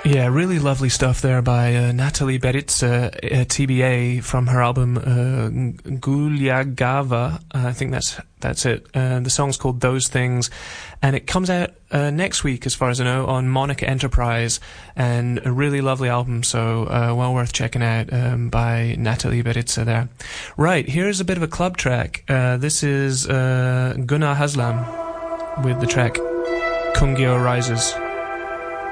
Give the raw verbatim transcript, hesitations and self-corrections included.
Yeah, really lovely stuff there by uh, Natalie Beritza, uh, T B A, from her album uh, Gulyagava. Uh, I think that's that's it. Uh, the song's called Those Things, and it comes out uh, next week, as far as I know, on Monica Enterprise, and a really lovely album, so uh, well worth checking out, um, by Natalie Beritza there. Right, here's a bit of a club track. Uh, this is uh, Gunnar Haslam with the track Kungyo Rises.